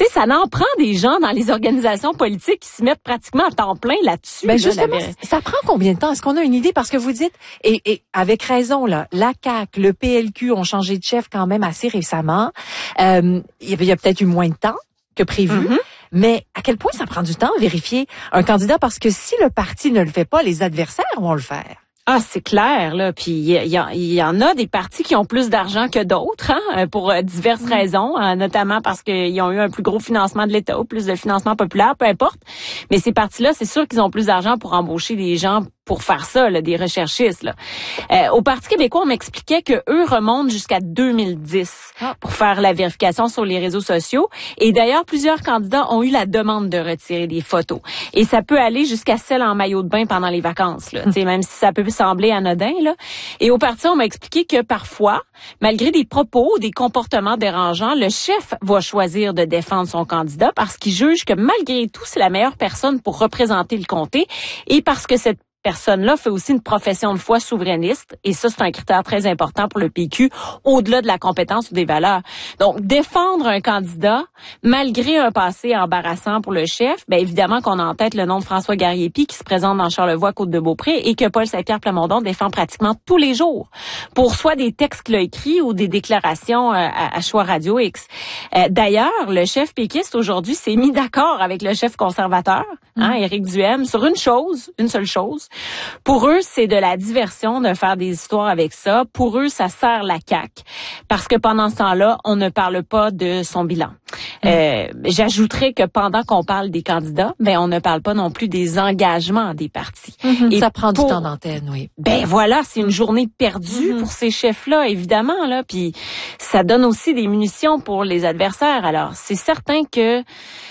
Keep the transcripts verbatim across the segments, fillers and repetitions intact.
Tu sais, ça en prend des gens dans les organisations politiques qui se mettent pratiquement à temps plein là-dessus. Ben là, justement, la... ça prend combien de temps? Est-ce qu'on a une idée? Parce que vous dites, et, et avec raison, là, la C A Q, le P L Q ont changé de chef quand même assez récemment. Euh, il y a, y a peut-être eu moins de temps que prévu. Mm-hmm. Mais à quel point ça prend du temps à vérifier un candidat? Parce que si le parti ne le fait pas, les adversaires vont le faire. Ah, c'est clair, là. Puis il y, y, y en a des partis qui ont plus d'argent que d'autres, hein, pour diverses mmh. raisons, hein, notamment parce qu'ils ont eu un plus gros financement de l'État ou plus de financement populaire, peu importe. Mais ces partis-là, c'est sûr qu'ils ont plus d'argent pour embaucher des gens pour faire ça, là, des recherchistes. Là. Euh, au Parti québécois, on m'expliquait que eux remontent jusqu'à deux mille dix ah. pour faire la vérification sur les réseaux sociaux. Et d'ailleurs, plusieurs candidats ont eu la demande de retirer des photos. Et ça peut aller jusqu'à celle en maillot de bain pendant les vacances, là, mmh. même si ça peut sembler anodin. Là. Et au Parti, on m'a expliqué que parfois, malgré des propos, des comportements dérangeants, le chef va choisir de défendre son candidat parce qu'il juge que malgré tout, c'est la meilleure personne pour représenter le comté et parce que cette personne-là fait aussi une profession de foi souverainiste, et ça, c'est un critère très important pour le P Q, au-delà de la compétence ou des valeurs. Donc, défendre un candidat, malgré un passé embarrassant pour le chef, bien évidemment qu'on a en tête le nom de François Garriépi, qui se présente dans Charlevoix, Côte-de-Beaupré, et que Paul Saint-Pierre Plamondon défend pratiquement tous les jours, pour soit des textes qu'il a écrits ou des déclarations euh, à, à Choix Radio X. Euh, d'ailleurs, le chef péquiste, aujourd'hui, s'est mis d'accord avec le chef conservateur, hein, mmh. Éric Duhaime, sur une chose, une seule chose. Pour eux, c'est de la diversion de faire des histoires avec ça. Pour eux, ça sert la C A Q. Parce que pendant ce temps-là, on ne parle pas de son bilan. Mmh. Euh, j'ajouterais que pendant qu'on parle des candidats, ben on ne parle pas non plus des engagements des partis. Mmh. Et ça prend pour, du temps d'antenne, oui. Ben voilà, c'est une journée perdue mmh. pour ces chefs-là, évidemment, là. Puis ça donne aussi des munitions pour les adversaires. Alors, c'est certain que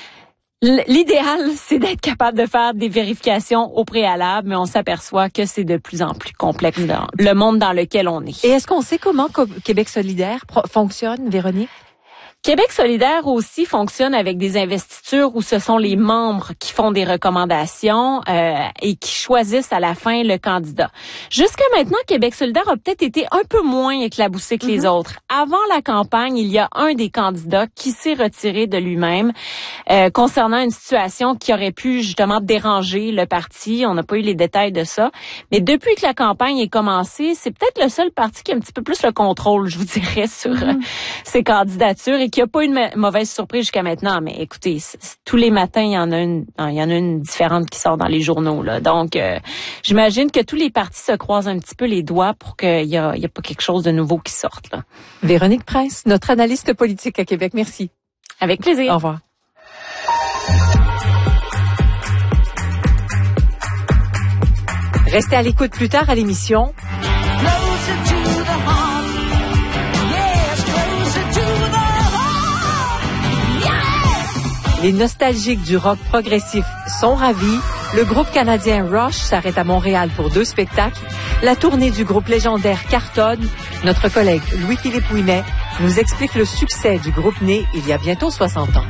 l'idéal, c'est d'être capable de faire des vérifications au préalable, mais on s'aperçoit que c'est de plus en plus complexe dans le monde dans lequel on est. Et est-ce qu'on sait comment Québec solidaire fonctionne, Véronique? Québec solidaire aussi fonctionne avec des investitures où ce sont les membres qui font des recommandations euh, et qui choisissent à la fin le candidat. Jusqu'à maintenant, Québec solidaire a peut-être été un peu moins éclaboussé que mm-hmm. les autres. Avant la campagne, il y a un des candidats qui s'est retiré de lui-même euh, concernant une situation qui aurait pu justement déranger le parti. On n'a pas eu les détails de ça. Mais depuis que la campagne est commencée, c'est peut-être le seul parti qui a un petit peu plus le contrôle, je vous dirais, sur mm-hmm. euh, ses candidatures et qui a pas eu une mauvaise surprise jusqu'à maintenant, mais écoutez, c- c- tous les matins, il y en a une, il y en a une différente qui sort dans les journaux, là. Donc, euh, j'imagine que tous les partis se croisent un petit peu les doigts pour qu'il y a, il y a pas quelque chose de nouveau qui sorte, là. Véronique Prince, notre analyste politique à Québec. Merci. Avec plaisir. Au revoir. Restez à l'écoute plus tard à l'émission. Les nostalgiques du rock progressif sont ravis. Le groupe canadien Rush s'arrête à Montréal pour deux spectacles. La tournée du groupe légendaire cartonne. Notre collègue Louis-Philippe Ouimet nous explique le succès du groupe né il y a bientôt soixante ans.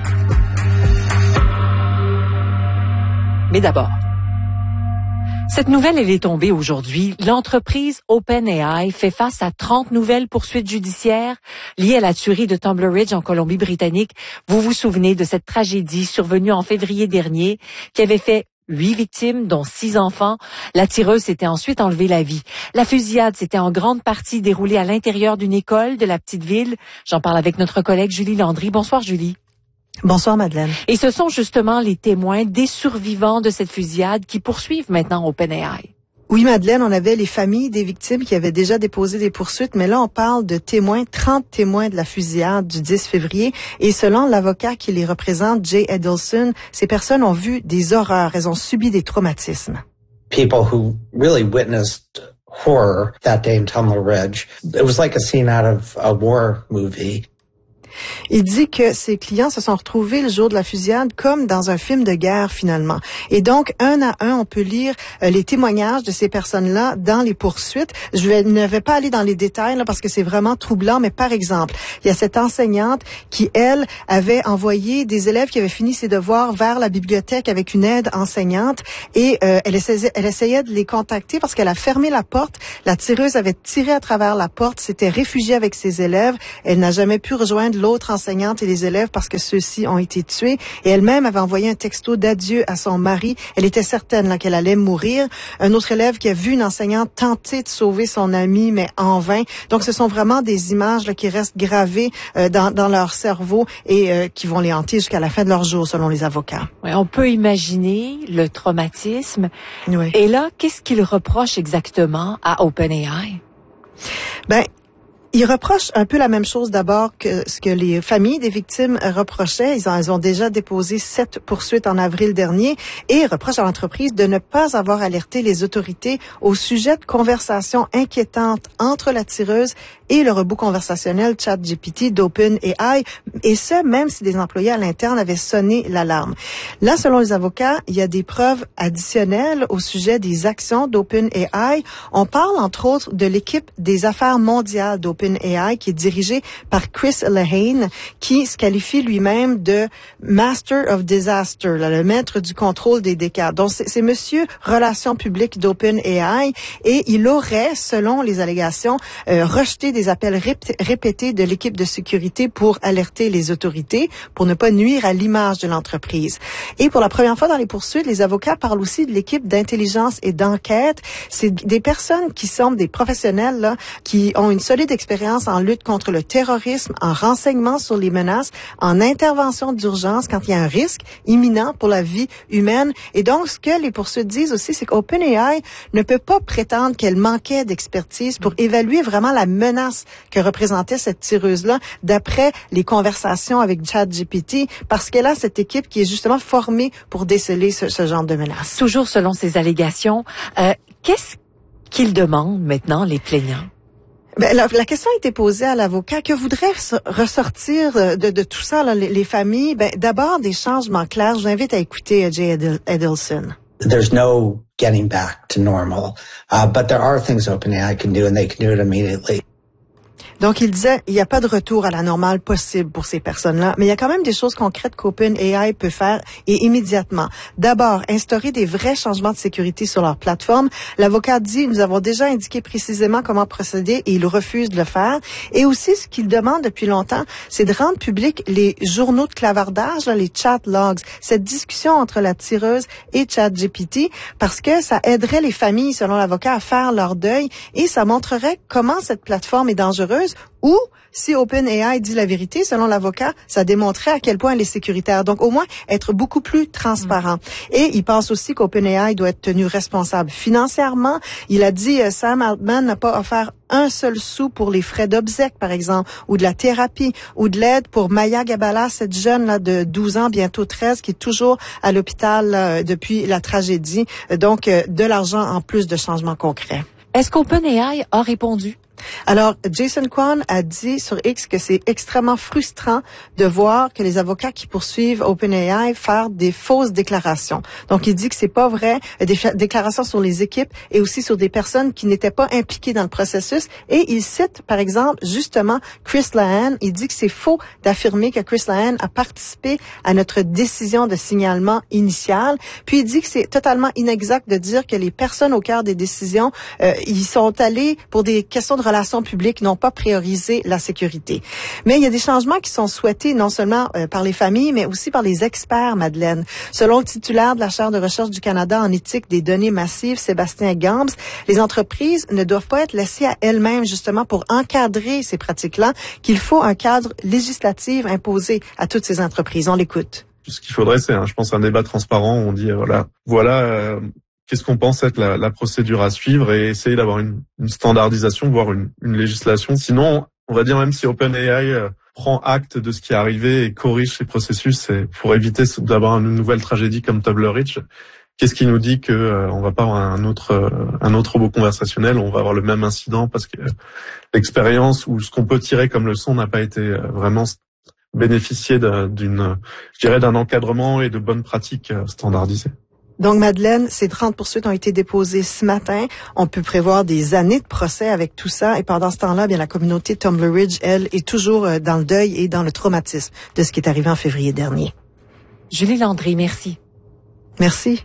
Mais d'abord, cette nouvelle, elle est tombée aujourd'hui. L'entreprise OpenAI fait face à trente nouvelles poursuites judiciaires liées à la tuerie de Tumbler Ridge en Colombie-Britannique. Vous vous souvenez de cette tragédie survenue en février dernier qui avait fait huit victimes, dont six enfants. La tireuse s'était ensuite enlevé la vie. La fusillade s'était en grande partie déroulée à l'intérieur d'une école de la petite ville. J'en parle avec notre collègue Julie Landry. Bonsoir, Julie. Bonsoir, Madeleine. Et ce sont justement les témoins des survivants de cette fusillade qui poursuivent maintenant OpenAI. Oui, Madeleine, on avait les familles des victimes qui avaient déjà déposé des poursuites, mais là, on parle de témoins, trente témoins de la fusillade du dix février. Et selon l'avocat qui les représente, Jay Edelson, ces personnes ont vu des horreurs, elles ont subi des traumatismes. People who really witnessed horror that day in Tumbler Ridge. It was like a scene out of a war movie. Il dit que ses clients se sont retrouvés le jour de la fusillade comme dans un film de guerre finalement. Et donc, un à un, on peut lire euh, les témoignages de ces personnes-là dans les poursuites. Je vais, ne vais pas aller dans les détails là, parce que c'est vraiment troublant, mais par exemple, il y a cette enseignante qui, elle, avait envoyé des élèves qui avaient fini ses devoirs vers la bibliothèque avec une aide enseignante et euh, elle, essayait, elle essayait de les contacter parce qu'elle a fermé la porte. La tireuse avait tiré à travers la porte, s'était réfugiée avec ses élèves. Elle n'a jamais pu rejoindre rejoindre l'autre enseignante et les élèves parce que ceux-ci ont été tués. Et elle-même avait envoyé un texto d'adieu à son mari. Elle était certaine là, qu'elle allait mourir. Un autre élève qui a vu une enseignante tenter de sauver son ami, mais en vain. Donc, ce sont vraiment des images là, qui restent gravées euh, dans, dans leur cerveau et euh, qui vont les hanter jusqu'à la fin de leur jour, selon les avocats. Ouais, on peut imaginer le traumatisme. Oui. Et là, qu'est-ce qu'ils reprochent exactement à OpenAI? Ben, ils reprochent un peu la même chose d'abord que ce que les familles des victimes reprochaient. Ils ont, elles ont déjà déposé sept poursuites en avril dernier et reprochent à l'entreprise de ne pas avoir alerté les autorités au sujet de conversations inquiétantes entre la tireuse et le robot conversationnel ChatGPT d'OpenAI, et ce, même si des employés à l'interne avaient sonné l'alarme. Là, selon les avocats, il y a des preuves additionnelles au sujet des actions d'OpenAI. On parle, entre autres, de l'équipe des affaires mondiales d'OpenAI qui est dirigée par Chris Lehane, qui se qualifie lui-même de Master of Disaster, là, le maître du contrôle des dégâts. Donc, c'est, c'est monsieur relations publiques d'OpenAI, et il aurait, selon les allégations, euh, rejeté des appels rép- répétés de l'équipe de sécurité pour alerter les autorités, pour ne pas nuire à l'image de l'entreprise. Et pour la première fois dans les poursuites, les avocats parlent aussi de l'équipe d'intelligence et d'enquête. C'est des personnes qui sont des professionnels là, qui ont une solide expérience en lutte contre le terrorisme, en renseignement sur les menaces, en intervention d'urgence quand il y a un risque imminent pour la vie humaine. Et donc, ce que les poursuites disent aussi, c'est qu'OpenAI ne peut pas prétendre qu'elle manquait d'expertise pour évaluer vraiment la menace que représentait cette tireuse-là d'après les conversations avec ChatGPT, parce qu'elle a cette équipe qui est justement formée pour déceler ce, ce genre de menaces. Toujours selon ces allégations, euh, qu'est-ce qu'ils demandent maintenant, les plaignants? Ben, la, la question a été posée à l'avocat. Que voudrait ressortir de, de tout ça, là, les, les familles? Ben, d'abord, des changements clairs. Je vous invite à écouter Jay Edelson. There's no getting back to normal, uh, but there are things OpenAI can do, and they can do it immediately. Donc, il disait, il n'y a pas de retour à la normale possible pour ces personnes-là, mais il y a quand même des choses concrètes qu'OpenAI peut faire et immédiatement. D'abord, instaurer des vrais changements de sécurité sur leur plateforme. L'avocat dit, nous avons déjà indiqué précisément comment procéder et il refuse de le faire. Et aussi, ce qu'il demande depuis longtemps, c'est de rendre public les journaux de clavardage, là, les chat logs, cette discussion entre la tireuse et ChatGPT, parce que ça aiderait les familles, selon l'avocat, à faire leur deuil et ça montrerait comment cette plateforme est dangereuse. Ou, si OpenAI dit la vérité, selon l'avocat, ça démontrait à quel point elle est sécuritaire. Donc, au moins, être beaucoup plus transparent. Mm. Et il pense aussi qu'OpenAI doit être tenu responsable financièrement. Il a dit, euh, Sam Altman n'a pas offert un seul sou pour les frais d'obsèques, par exemple, ou de la thérapie, ou de l'aide pour Maya Gabala, cette jeune là de douze ans, bientôt treize, qui est toujours à l'hôpital là, depuis la tragédie. Donc, euh, de l'argent en plus de changements concrets. Est-ce qu'OpenAI a répondu? Alors, Jason Kwan a dit sur X que c'est extrêmement frustrant de voir que les avocats qui poursuivent OpenAI faire des fausses déclarations. Donc, il dit que c'est pas vrai, des déclarations sur les équipes et aussi sur des personnes qui n'étaient pas impliquées dans le processus. Et il cite, par exemple, justement, Chris Lehane. Il dit que c'est faux d'affirmer que Chris Lehane a participé à notre décision de signalement initial. Puis, il dit que c'est totalement inexact de dire que les personnes au cœur des décisions, euh, ils sont allés pour des questions de relations publiques, n'ont pas priorisé la sécurité. Mais il y a des changements qui sont souhaités non seulement euh, par les familles, mais aussi par les experts, Madeleine. Selon le titulaire de la Chaire de recherche du Canada en éthique des données massives, Sébastien Gambs, les entreprises ne doivent pas être laissées à elles-mêmes justement pour encadrer ces pratiques-là, qu'il faut un cadre législatif imposé à toutes ces entreprises. On l'écoute. Ce qu'il faudrait, c'est, hein, je pense, un débat transparent où on dit, euh, voilà, voilà... Euh qu'est-ce qu'on pense être la, la procédure à suivre et essayer d'avoir une, une standardisation, voire une, une législation. Sinon, on va dire même si OpenAI euh, prend acte de ce qui est arrivé et corrige ses processus, c'est pour éviter d'avoir une nouvelle tragédie comme Tumblr Ridge. Qu'est-ce qui nous dit que euh, on va pas avoir un autre euh, un autre robot conversationnel, on va avoir le même incident parce que euh, l'expérience ou ce qu'on peut tirer comme leçon n'a pas été euh, vraiment bénéficié d'une, je dirais, d'un encadrement et de bonnes pratiques euh, standardisées. Donc, Madeleine, ces trente poursuites ont été déposées ce matin. On peut prévoir des années de procès avec tout ça. Et pendant ce temps-là, bien, la communauté Tumblr Ridge, elle, est toujours dans le deuil et dans le traumatisme de ce qui est arrivé en février dernier. Julie Landry, merci. Merci.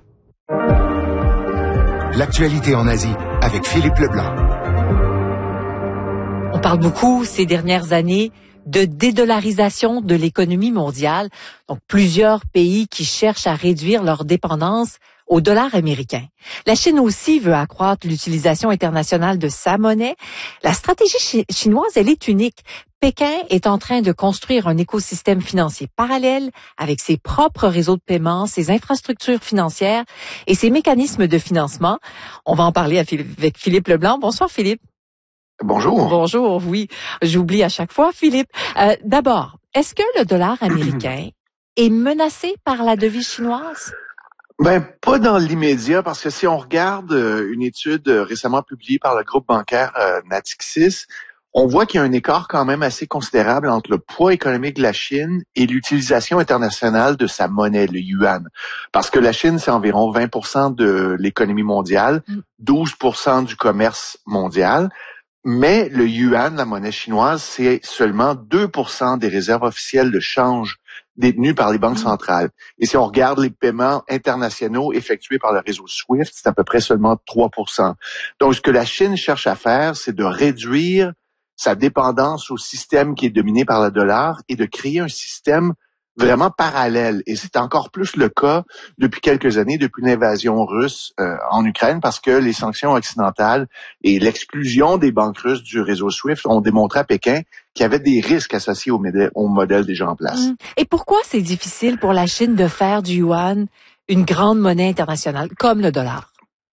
L'actualité en Asie avec Philippe Leblanc. On parle beaucoup ces dernières années de dédollarisation de l'économie mondiale. Donc, plusieurs pays qui cherchent à réduire leur dépendance au dollar américain. La Chine aussi veut accroître l'utilisation internationale de sa monnaie. La stratégie chi- chinoise, elle est unique. Pékin est en train de construire un écosystème financier parallèle avec ses propres réseaux de paiement, ses infrastructures financières et ses mécanismes de financement. On va en parler avec Philippe Leblanc. Bonsoir Philippe. Bonjour. Bonjour, oui. J'oublie à chaque fois, Philippe. Euh, d'abord, est-ce que le dollar américain est menacé par la devise chinoise? Ben, pas dans l'immédiat, parce que si on regarde euh, une étude euh, récemment publiée par le groupe bancaire euh, Natixis, on voit qu'il y a un écart quand même assez considérable entre le poids économique de la Chine et l'utilisation internationale de sa monnaie, le yuan. Parce que la Chine, c'est environ vingt pour cent de l'économie mondiale, douze pour cent du commerce mondial. Mais le yuan, la monnaie chinoise, c'est seulement deux pour cent des réserves officielles de change détenues par les banques centrales. Et si on regarde les paiements internationaux effectués par le réseau SWIFT, c'est à peu près seulement trois pour cent. Donc, ce que la Chine cherche à faire, c'est de réduire sa dépendance au système qui est dominé par le dollar et de créer un système vraiment parallèle. Et c'est encore plus le cas depuis quelques années, depuis l'invasion russe euh, en Ukraine, parce que les sanctions occidentales et l'exclusion des banques russes du réseau SWIFT ont démontré à Pékin qu'il y avait des risques associés au modèle, au modèle déjà en place. Et pourquoi c'est difficile pour la Chine de faire du yuan une grande monnaie internationale, comme le dollar?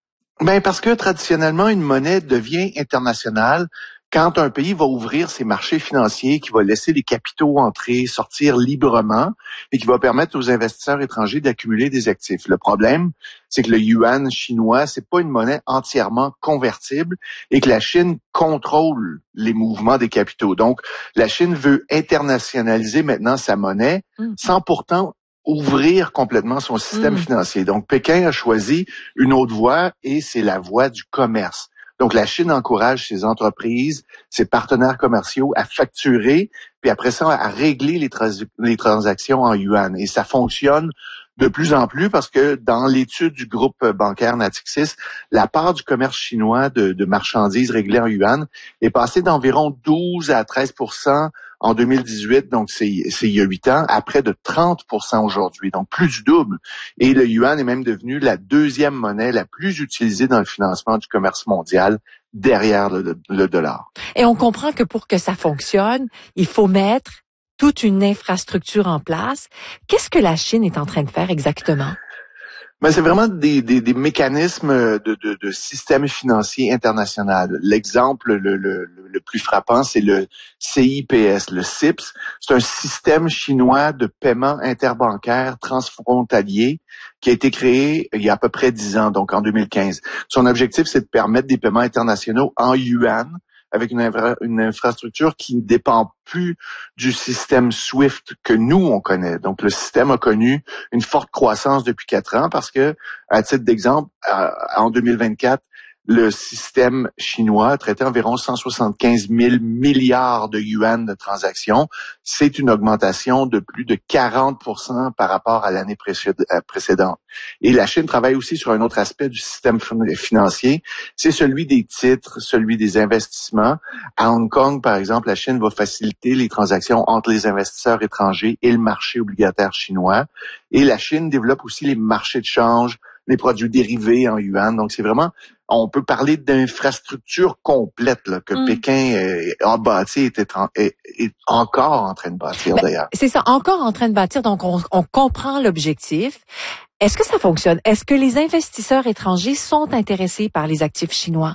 Ben parce que traditionnellement, une monnaie devient internationale quand un pays va ouvrir ses marchés financiers, qui va laisser les capitaux entrer, sortir librement et qui va permettre aux investisseurs étrangers d'accumuler des actifs. Le problème, c'est que le yuan chinois, c'est pas une monnaie entièrement convertible et que la Chine contrôle les mouvements des capitaux. Donc, la Chine veut internationaliser maintenant sa monnaie mm. sans pourtant ouvrir complètement son système mm. financier. Donc, Pékin a choisi une autre voie et c'est la voie du commerce. Donc, la Chine encourage ses entreprises, ses partenaires commerciaux à facturer, puis après ça, à régler les, trans- les transactions en yuan. Et ça fonctionne de plus en plus parce que dans l'étude du groupe bancaire Natixis, la part du commerce chinois de, de marchandises réglées en yuan est passée d'environ douze à treize pour cent en deux mille dix-huit, donc c'est, c'est il y a huit ans, à près de trente pour cent aujourd'hui, donc plus du double. Et le yuan est même devenu la deuxième monnaie la plus utilisée dans le financement du commerce mondial, derrière le, le dollar. Et on comprend que pour que ça fonctionne, il faut mettre toute une infrastructure en place. Qu'est-ce que la Chine est en train de faire exactement? Mais c'est vraiment des, des, des mécanismes de, de, de système financier international. L'exemple le, le, le plus frappant, c'est le C I P S, le C I P S. C'est un système chinois de paiement interbancaire transfrontalier qui a été créé il y a à peu près dix ans, donc en deux mille quinze. Son objectif, c'est de permettre des paiements internationaux en yuan, avec une, infra- une infrastructure qui ne dépend plus du système SWIFT que nous, on connaît. Donc, le système a connu une forte croissance depuis quatre ans parce que, à titre d'exemple, euh, en deux mille vingt-quatre, le système chinois traitait environ cent soixante-quinze mille milliards de yuan de transactions. C'est une augmentation de plus de quarante pour cent par rapport à l'année précédente. Et la Chine travaille aussi sur un autre aspect du système financier, c'est celui des titres, celui des investissements. À Hong Kong, par exemple, la Chine va faciliter les transactions entre les investisseurs étrangers et le marché obligataire chinois. Et la Chine développe aussi les marchés de change, les produits dérivés en yuan. Donc, c'est vraiment, on peut parler d'infrastructure complète là, que mm. Pékin a bâti et est, est, est encore en train de bâtir ben, d'ailleurs. C'est ça, encore en train de bâtir. Donc, on, on comprend l'objectif. Est-ce que ça fonctionne? Est-ce que les investisseurs étrangers sont intéressés par les actifs chinois?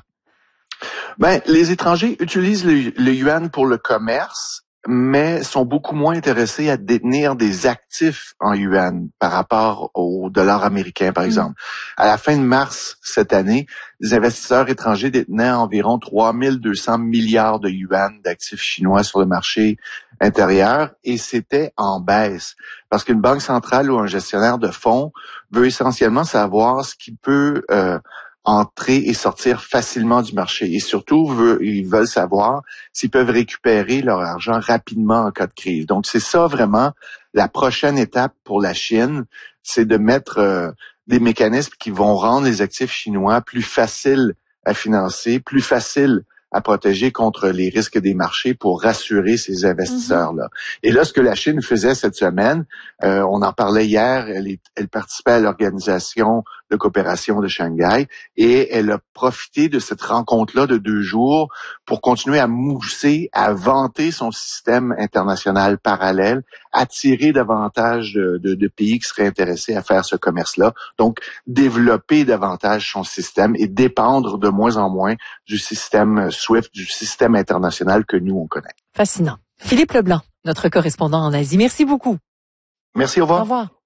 Ben, les étrangers utilisent le, le yuan pour le commerce, mais sont beaucoup moins intéressés à détenir des actifs en yuan par rapport au dollar américain, par exemple. Mmh. À la fin de mars cette année, les investisseurs étrangers détenaient environ trois mille deux cents milliards de yuan d'actifs chinois sur le marché intérieur et c'était en baisse parce qu'une banque centrale ou un gestionnaire de fonds veut essentiellement savoir ce qui peut euh, entrer et sortir facilement du marché. Et surtout, veut, ils veulent savoir s'ils peuvent récupérer leur argent rapidement en cas de crise. Donc, c'est ça vraiment la prochaine étape pour la Chine, c'est de mettre euh, des mécanismes qui vont rendre les actifs chinois plus faciles à financer, plus faciles à protéger contre les risques des marchés pour rassurer ces investisseurs-là. Mm-hmm. Et là, ce que la Chine faisait cette semaine, euh, on en parlait hier, elle, est, elle participait à l'organisation de coopération de Shanghai et elle a profité de cette rencontre-là de deux jours pour continuer à mousser, à vanter son système international parallèle, attirer davantage de, de, de pays qui seraient intéressés à faire ce commerce-là. Donc, développer davantage son système et dépendre de moins en moins du système SWIFT, du système international que nous, on connaît. Fascinant. Philippe Leblanc, notre correspondant en Asie. Merci beaucoup. Merci, au revoir. Au revoir.